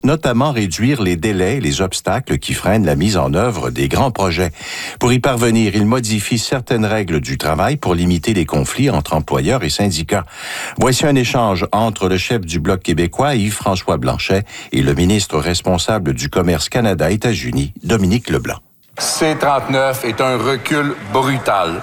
notamment réduire les délais et les obstacles qui freinent la mise en œuvre des grands projets. Pour y parvenir, il modifie certaines règles du travail pour limiter les conflits entre employeurs et syndicats. Voici un échange entre le chef du Bloc québécois, Yves-François Blanchet, et le ministre responsable du Commerce Canada-États-Unis, Dominique Leblanc. C-39 est un recul brutal.